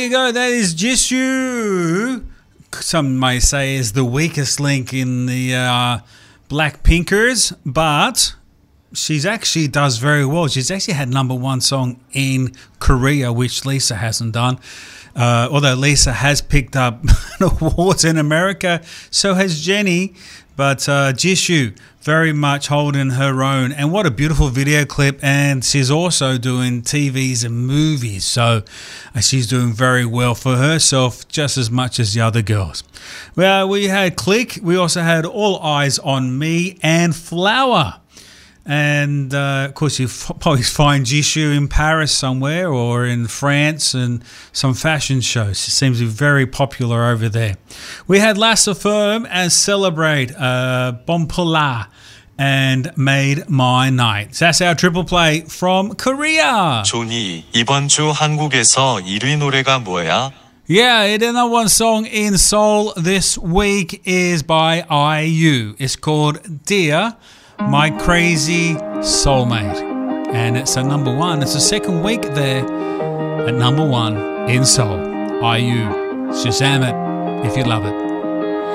There you go, that is Jisoo. Some may say is the weakest link in the Blackpinkers, but she's actually does very well. She's actually had number one song in Korea, which Lisa hasn't done. Although Lisa has picked up awards in America, so has Jennie. But Jisoo very much holding her own. And what a beautiful video clip. And she's also doing TVs and movies. So she's doing very well for herself, just as much as the other girls. Well, we had Click. We also had All Eyes on Me and Flower. And of course, you probably find Jisoo in Paris somewhere or in France and some fashion shows. It seems to be very popular over there. We had Last Affirm and Celebrate, Bonpola and Made My Night. So that's our triple play from Korea. 조니, 이번 주 한국에서 1위 노래가 뭐야? Yeah, the number one song in Seoul this week is by IU. It's called Dear My Crazy Soulmate, and it's a number one. It's the second week there at number one in Seoul. IU, Shazam it if you love it.